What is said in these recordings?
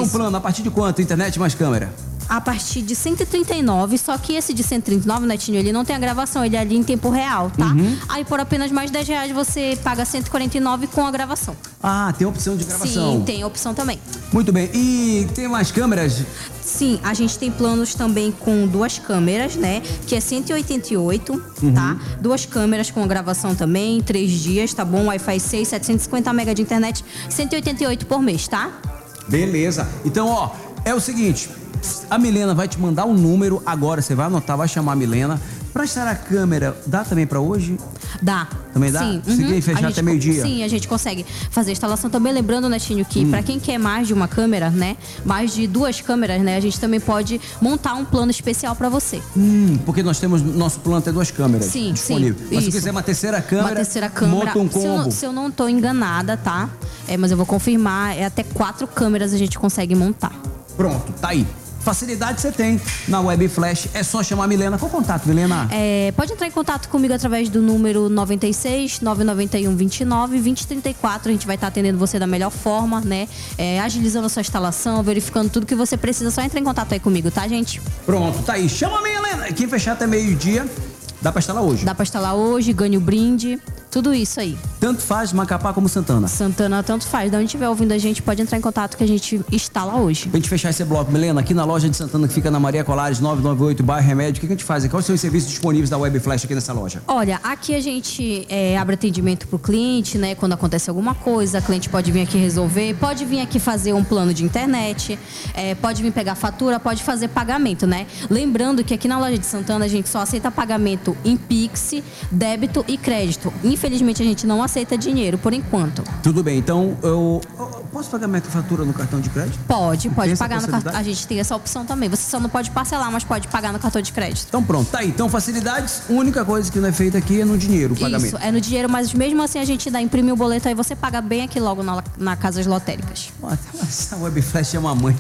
um plano a partir de quanto? Internet mais câmera? A partir de 139, só que esse de 139, Netinho, ele não tem a gravação, ele é ali em tempo real, tá? Aí por apenas mais R$10 você paga 149 com a gravação. Ah, tem opção de gravação. Sim, tem opção também. Muito bem. E tem mais câmeras? Sim, a gente tem planos também com 2 câmeras, né? Que é 188, tá? 2 câmeras com a gravação também, 3 dias, tá bom? Wi-Fi 6, 750 MB de internet, 188 por mês, tá? Beleza. Então, ó, é o seguinte... A Milena vai te mandar um número agora, você vai anotar, vai chamar a Milena. Pra instalar a câmera, dá também pra hoje? Dá. Também dá? Sim. Você quer fechar até meio-dia? Sim, a gente consegue fazer a instalação também. Lembrando, Netinho, que pra quem quer mais de uma câmera, né? Mais de 2 câmeras, né? A gente também pode montar um plano especial pra você. Porque nós temos nosso plano até 2 câmeras disponíveis. Sim, Mas isso. se quiser uma terceira câmera, uma terceira câmera, monta um combo. Se eu não tô enganada, tá? Mas eu vou confirmar, até 4 câmeras a gente consegue montar. Pronto, tá aí. Facilidade você tem na Web Flash, é só chamar a Milena. Qual o contato, Milena? Pode entrar em contato comigo através do número 96 991 29 2034. A gente vai estar atendendo você da melhor forma, né? Agilizando a sua instalação, verificando tudo que você precisa. Só entra em contato aí comigo, tá, gente? Pronto, tá aí. Chama a Milena. Quem fechar até meio-dia, dá pra instalar hoje. Dá pra instalar hoje, ganha o brinde. Tudo isso aí. Tanto faz Macapá como Santana. Santana tanto faz. De onde estiver ouvindo a gente, pode entrar em contato que a gente instala hoje. Pra gente fechar esse bloco, Milena, aqui na loja de Santana, que fica na Maria Colares, 998, bairro Remédio, o que a gente faz? Quais são os serviços disponíveis da Web Flash aqui nessa loja? Olha, aqui a gente abre atendimento pro cliente, né? Quando acontece alguma coisa, a cliente pode vir aqui resolver, pode vir aqui fazer um plano de internet, pode vir pegar fatura, pode fazer pagamento, né? Lembrando que aqui na loja de Santana a gente só aceita pagamento em Pix, débito e crédito. Infelizmente a gente não aceita dinheiro por enquanto. Tudo bem, então eu posso pagar minha fatura no cartão de crédito? Pode pagar no cartão. A gente tem essa opção também. Você só não pode parcelar, mas pode pagar no cartão de crédito. Então pronto, tá aí. Então facilidades, a única coisa que não é feita aqui é no dinheiro, o pagamento. Isso, é no dinheiro, mas mesmo assim a gente imprime o boleto aí você paga bem aqui logo na Casas Lotéricas. Essa Web Flash é uma mãe.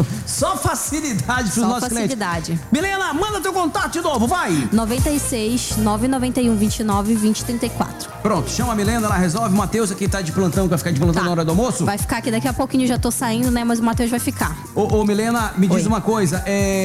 Só facilidade pros nossos facilidade. clientes. Milena, manda teu contato de novo, vai! 96 991 29 2034. Pronto, chama a Milena, ela resolve. O Matheus aqui tá de plantão, vai ficar de plantão na hora do almoço? Vai ficar aqui, daqui a pouquinho eu já tô saindo, né? Mas o Matheus vai ficar. Ô Milena, me diz uma coisa,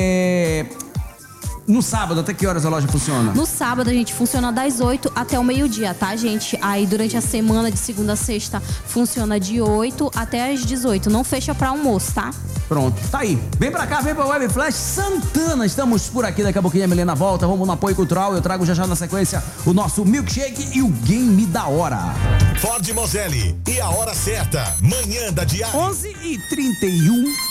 no sábado, até que horas a loja funciona? No sábado a gente funciona das 8 até o meio-dia, tá, gente? Aí durante a semana, de segunda a sexta, funciona de 8 até as 18. Não fecha pra almoço, tá? Pronto, tá aí. Vem pra cá, vem pra Web Flash Santana. Estamos por aqui, daqui a pouquinho a Milena volta. Vamos no apoio cultural. Eu trago já na sequência o nosso milkshake e o game da hora. Ford Moselli e a hora certa. Manhã da dia 11h31.